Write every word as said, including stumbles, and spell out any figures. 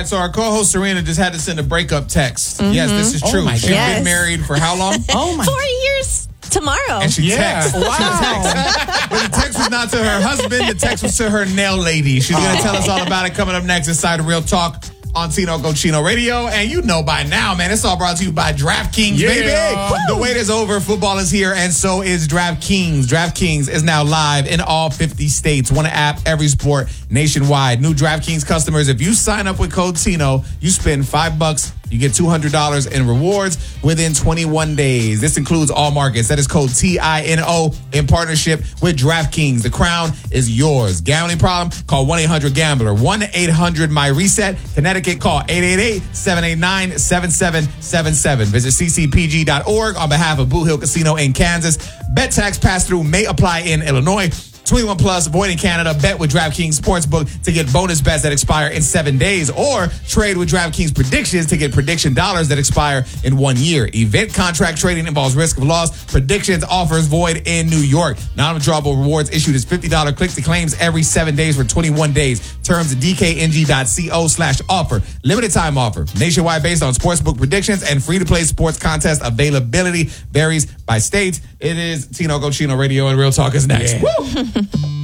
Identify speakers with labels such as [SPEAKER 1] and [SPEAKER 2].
[SPEAKER 1] right, so our co-host Serena just had to send a breakup text.
[SPEAKER 2] Mm-hmm.
[SPEAKER 1] Yes, this is
[SPEAKER 2] Oh
[SPEAKER 1] true.
[SPEAKER 2] my
[SPEAKER 1] She's
[SPEAKER 2] yes.
[SPEAKER 1] been married for how long?
[SPEAKER 2] Oh my.
[SPEAKER 3] Four years tomorrow.
[SPEAKER 1] And she
[SPEAKER 2] Yeah.
[SPEAKER 1] texts.
[SPEAKER 2] Wow.
[SPEAKER 1] She texts. But the text was not to her husband. The text was to her nail lady. She's going to tell us all about it coming up next inside of Real Talk on Tino Gochino Radio. And you know by now, man, it's all brought to you by DraftKings,
[SPEAKER 2] Yeah.
[SPEAKER 1] baby. The wait is over. Football is here, and so is DraftKings. DraftKings is now live in all fifty states. One app, every sport, nationwide. New DraftKings customers, if you sign up with code Tino, you spend five bucks, you get two hundred dollars in rewards within twenty-one days. This includes all markets. That is code T I N O in partnership with DraftKings. The crown is yours. Gambling problem? Call one eight hundred gambler. one eight hundred my reset. Connecticut, call eight eight eight, seven eight nine, seven seven seven seven. Visit c c p g dot org on behalf of Blue Hill Casino in Kansas. Bet tax pass-through may apply in Illinois. twenty-one plus, void in Canada. Bet with DraftKings Sportsbook to get bonus bets that expire in seven days. Or trade with DraftKings Predictions to get prediction dollars that expire in one year. Event contract trading involves risk of loss. Predictions offers void in New York. Non-withdrawable rewards issued as fifty dollars click to claims every seven days for twenty-one days. Terms at d k n g dot co slash offer. Limited time offer. Nationwide based on sportsbook predictions and free-to-play sports contest availability varies by state. It is Tino Gochino Radio, and Real Talk is next.
[SPEAKER 2] Yeah.
[SPEAKER 1] Woo!